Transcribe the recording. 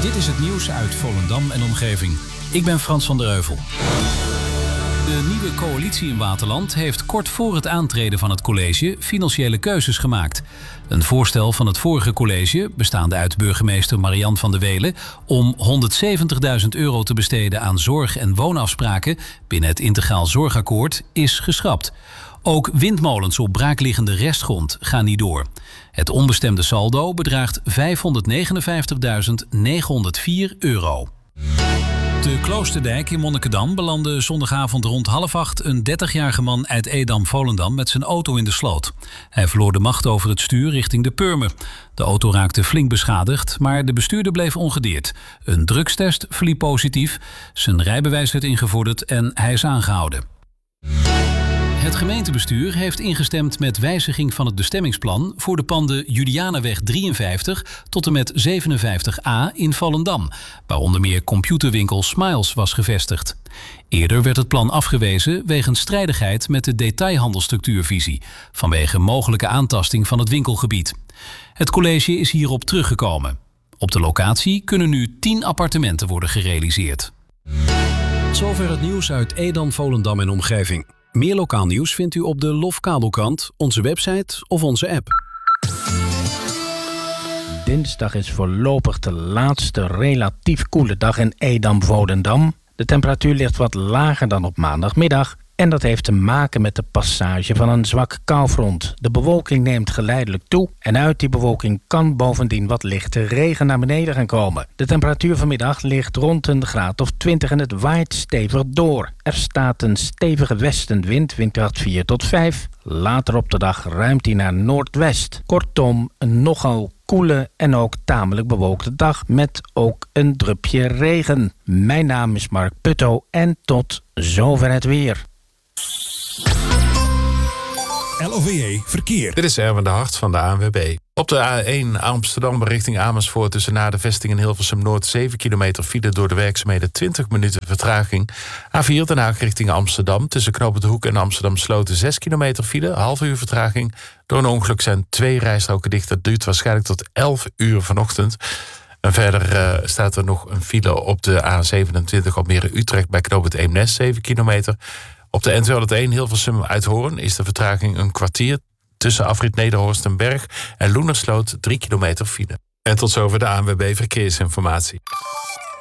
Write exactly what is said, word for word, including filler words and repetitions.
Dit is het nieuws uit Volendam en omgeving. Ik ben Frans van der Heuvel. De nieuwe coalitie in Waterland heeft kort voor het aantreden van het college financiële keuzes gemaakt. Een voorstel van het vorige college, bestaande uit burgemeester Marian van de Welen, om honderdzeventigduizend euro te besteden aan zorg- en woonafspraken binnen het Integraal Zorgakkoord, is geschrapt. Ook windmolens op braakliggende restgrond gaan niet door. Het onbestemde saldo bedraagt vijfhonderdnegenenvijftigduizend negenhonderdvier euro. De Kloosterdijk in Monnikendam belandde zondagavond rond half acht een dertigjarige man uit Edam-Volendam met zijn auto in de sloot. Hij verloor de macht over het stuur richting de Purmer. De auto raakte flink beschadigd, maar de bestuurder bleef ongedeerd. Een drugstest verliep positief, zijn rijbewijs werd ingevorderd en hij is aangehouden. Het gemeentebestuur heeft ingestemd met wijziging van het bestemmingsplan voor de panden Julianaweg drieënvijftig tot en met zevenenvijftig A in Volendam, waar onder meer computerwinkel Smiles was gevestigd. Eerder werd het plan afgewezen wegens strijdigheid met de detailhandelstructuurvisie, vanwege mogelijke aantasting van het winkelgebied. Het college is hierop teruggekomen. Op de locatie kunnen nu tien appartementen worden gerealiseerd. Tot zover het nieuws uit Edam, Volendam en omgeving. Meer lokaal nieuws vindt u op de Lof Kabelkrant, onze website of onze app. Dinsdag is voorlopig de laatste relatief koele dag in Edam-Volendam. De temperatuur ligt wat lager dan op maandagmiddag. En dat heeft te maken met de passage van een zwak koufront. De bewolking neemt geleidelijk toe en uit die bewolking kan bovendien wat lichte regen naar beneden gaan komen. De temperatuur vanmiddag ligt rond een graad of twintig en het waait stevig door. Er staat een stevige westenwind, windkracht vier tot vijf. Later op de dag ruimt die naar noordwest. Kortom, een nogal koele en ook tamelijk bewolkte dag met ook een drupje regen. Mijn naam is Mark Putto en tot zover het weer. L O V E Verkeer. Dit is Erwin de Hart van de A N W B. Op de A één Amsterdam richting Amersfoort tussen na de vesting in Hilversum Noord zeven kilometer file door de werkzaamheden twintig minuten vertraging. A vier Den Haag richting Amsterdam tussen Knoop het Hoek en Amsterdam Sloten zes kilometer file, half uur vertraging. Door een ongeluk zijn twee rijstroken dicht. Dat duurt waarschijnlijk tot elf uur vanochtend. En verder uh, staat er nog een file op de A zevenentwintig Almere-Utrecht bij Knoop het Eemnes zeven kilometer. Op de N tweehonderdéén Hilversum Uithoorn is de vertraging een kwartier tussen afrit Nederhorstenberg en Loenersloot drie kilometer file. En tot zover de A N W B Verkeersinformatie.